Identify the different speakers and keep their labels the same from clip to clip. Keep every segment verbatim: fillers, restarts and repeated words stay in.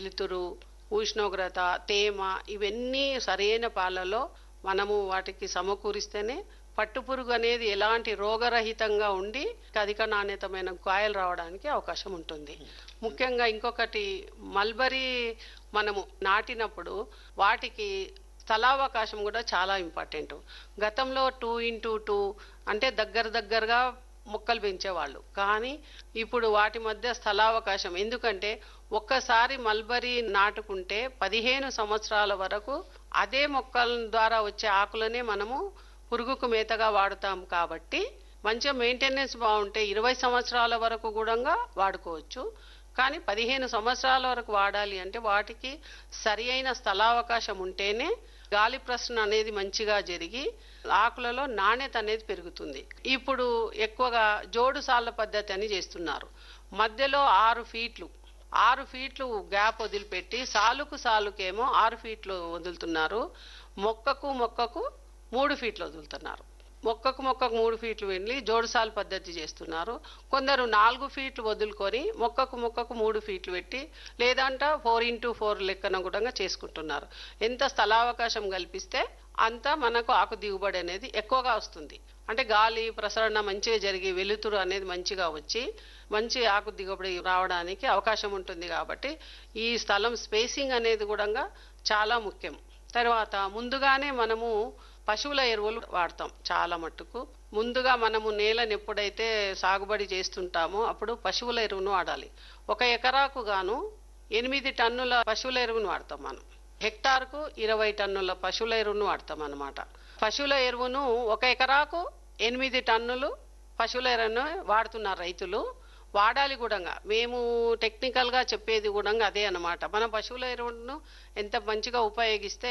Speaker 1: వెలుతురు, ఉష్ణోగ్రత, తేమ ఇవన్నీ సరైన పాలలో మనము వాటికి సమకూరిస్తేనే పట్టుపురుగు అనేది ఎలాంటి రోగరహితంగా ఉండి అధిక నాణ్యతమైన కాయలు రావడానికి అవకాశం ఉంటుంది. ముఖ్యంగా ఇంకొకటి మల్బరీ మనము నాటినప్పుడు వాటికి స్థలావకాశం కూడా చాలా ఇంపార్టెంట్. గతంలో టూ ఇంటూ టూ అంటే దగ్గర దగ్గరగా మొక్కలు పెంచేవాళ్ళు, కానీ ఇప్పుడు వాటి మధ్య స్థలావకాశం, ఎందుకంటే ఒక్కసారి మల్బరీ నాటుకుంటే పదిహేను సంవత్సరాల వరకు అదే మొక్కల ద్వారా వచ్చే ఆకులనే మనము పురుగుకు మేతగా వాడుతాం. కాబట్టి మంచిగా మెయింటెనెన్స్ బాగుంటే ఇరవై సంవత్సరాల వరకు కూడా వాడుకోవచ్చు. కానీ పదిహేను సంవత్సరాల వరకు వాడాలి అంటే వాటికి సరి అయిన స్థలావకాశం ఉంటేనే గాలి ప్రసరణ అనేది మంచిగా జరిగి ఆకులలో నాణ్యత అనేది పెరుగుతుంది. ఇప్పుడు ఎక్కువగా జోడు సాళ్ళ పద్ధతి అని చేస్తున్నారు. మధ్యలో ఆరు ఫీట్లు ఆరు ఫీట్లు గ్యాప్ వదిలిపెట్టి సాలుకు సాలుకేమో ఆరు ఫీట్లు వదులుతున్నారు, మొక్కకు మొక్కకు మూడు ఫీట్లు వదులుతున్నారు. మొక్కకు మొక్కకు మూడు ఫీట్లు వెళ్ళి జోడుసాలు పద్ధతి చేస్తున్నారు. కొందరు నాలుగు ఫీట్లు వదులుకొని మొక్కకు మొక్కకు మూడు ఫీట్లు పెట్టి లేదంట ఫోర్ ఇంటూ ఫోర్ లెక్కన కూడా చేసుకుంటున్నారు. ఎంత స్థలావకాశం కల్పిస్తే అంత మనకు ఆకు దిగుబడి అనేది ఎక్కువగా వస్తుంది. అంటే గాలి ప్రసరణ మంచిగా జరిగి వెలుతురు అనేది మంచిగా వచ్చి మంచి ఆకు దిగుబడి రావడానికి అవకాశం ఉంటుంది. కాబట్టి ఈ స్థలం స్పేసింగ్ అనేది కూడా చాలా ముఖ్యం. తర్వాత ముందుగానే మనము పశువుల ఎరువులు వాడతాం. చాలా మట్టుకు ముందుగా మనము నేలను ఎప్పుడైతే సాగుబడి చేస్తుంటామో అప్పుడు పశువుల ఎరువును వాడాలి. ఒక ఎకరాకు గాను ఎనిమిది టన్నుల పశువుల ఎరువును వాడతాం. మనం హెక్టార్కు ఇరవై టన్నుల పశువుల ఎరువును వాడతాం అన్నమాట. పశువుల ఎరువును ఒక ఎకరాకు ఎనిమిది టన్నులు పశువుల ఎరువును వాడుతున్నారు రైతులు. వాడాలి కూడా. మేము టెక్నికల్ గా చెప్పేది కూడా అదే అన్నమాట. మన పశువుల ఎరువును ఎంత మంచిగా ఉపయోగిస్తే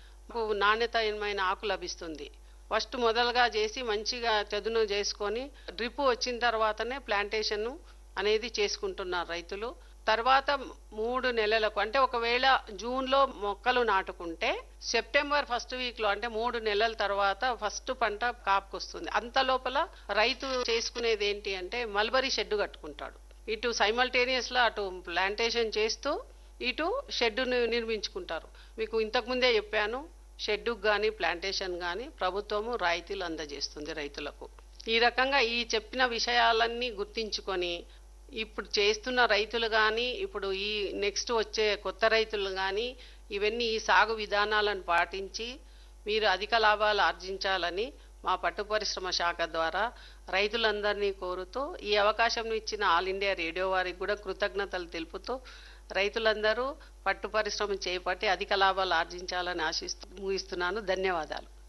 Speaker 1: నాణ్యతమైన ఆకు లభిస్తుంది. ఫస్ట్ మొదలుగా చేసి మంచిగా చదును చేసుకొని డ్రిప్ వచ్చిన తర్వాతనే ప్లాంటేషన్ అనేది చేసుకుంటున్నారు రైతులు. తర్వాత మూడు నెలలకు అంటే ఒకవేళ జూన్ లో మొక్కలు నాటుకుంటే సెప్టెంబర్ ఫస్ట్ వీక్ లో అంటే మూడు నెలల తర్వాత ఫస్ట్ పంట కాపుకొస్తుంది. అంత లోపల రైతు చేసుకునేది ఏంటి అంటే మల్బరీ షెడ్ కట్టుకుంటాడు. ఇటు సైమల్టేనియస్ లా అటు ప్లాంటేషన్ చేస్తూ ఇటు షెడ్డును నిర్మించుకుంటారు. మీకు ఇంతకు ముందే చెప్పాను, షెడ్డుకు గాని ప్లాంటేషన్ గాని ప్రభుత్వము రాయితీలు అందజేస్తుంది రైతులకు. ఈ రకంగా ఈ చెప్పిన విషయాలన్నీ గుర్తించుకొని ఇప్పుడు చేస్తున్న రైతులు కానీ ఇప్పుడు ఈ నెక్స్ట్ వచ్చే కొత్త రైతులు కానీ ఇవన్నీ ఈ సాగు విధానాలను పాటించి మీరు అధిక లాభాలు ఆర్జించాలని మా పట్టు పరిశ్రమ శాఖ ద్వారా రైతులందరినీ కోరుతూ ఈ అవకాశం ఇచ్చిన ఆల్ ఇండియా రేడియో వారికి కూడా కృతజ్ఞతలు తెలుపుతూ రైతులందరూ పట్టు పరిశ్రమ చేపట్టి అధిక లాభాలు ఆర్జించాలని ఆశిస్తూ ముగిస్తున్నాను. ధన్యవాదాలు.